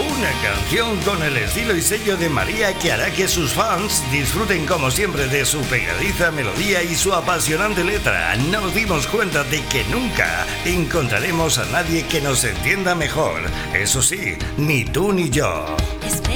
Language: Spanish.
Una canción con el estilo y sello de María que hará que sus fans disfruten como siempre de su pegadiza melodía y su apasionante letra. Nos dimos cuenta de que nunca encontraremos a nadie que nos entienda mejor. Eso sí, ni tú ni yo.